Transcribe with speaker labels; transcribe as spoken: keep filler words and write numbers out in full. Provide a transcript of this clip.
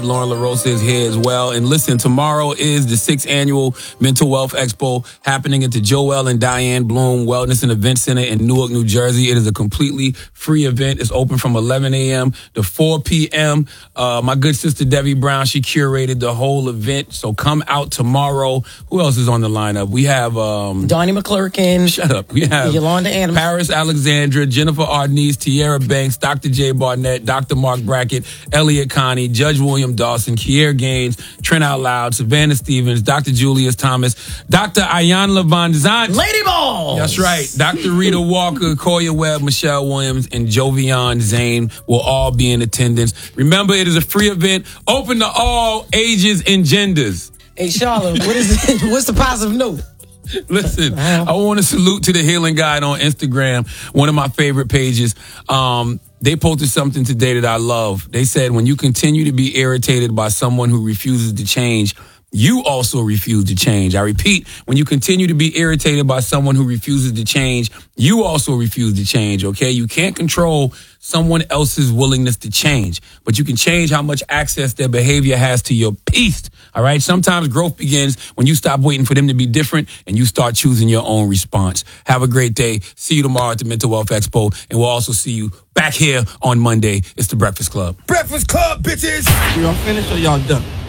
Speaker 1: Lauren LaRosa is here as well. And listen, tomorrow is the sixth annual Mental Wealth Expo happening at the Joel and Diane Bloom Wellness and Event Center in Newark, New Jersey. It is a completely free event. It's open from eleven a.m. to four p.m. Uh, my good sister Debbie Brown, she curated the whole event. So come out tomorrow. Who else is on the lineup? We have... Um,
Speaker 2: Donnie McClurkin.
Speaker 1: Shut up. We have
Speaker 2: Yolanda Adams.
Speaker 1: Paris Alexandra, Jennifer Arnese, Tierra Banks, Doctor J. Barnett, Doctor Mark Brackett, Elliot Connie, Judge William Dawson, Kier Gaines, Trent Out Loud, Savannah Stevens, Doctor Julius Thomas, Doctor Ayanla Von Zant.
Speaker 2: Lady Balls!
Speaker 1: That's right. Doctor Rita Walker, Koya Webb, Michelle Williams, and Jovian Zane will all be in attendance. Remember, it is a free event, open to all ages and genders.
Speaker 2: Hey, Charlotte, what is it? What's the positive note?
Speaker 1: Listen, I want to salute to the Healing Guide on Instagram, one of my favorite pages. Um, they posted something today that I love. They said, when you continue to be irritated by someone who refuses to change, you also refuse to change. I repeat, when you continue to be irritated by someone who refuses to change, you also refuse to change, okay? You can't control someone else's willingness to change, but you can change how much access their behavior has to your peace, all right? Sometimes growth begins when you stop waiting for them to be different and you start choosing your own response. Have a great day. See you tomorrow at the Mental Wealth Expo, and we'll also see you back here on Monday. It's the Breakfast Club.
Speaker 3: Breakfast Club, bitches!
Speaker 4: Y'all finished or y'all done?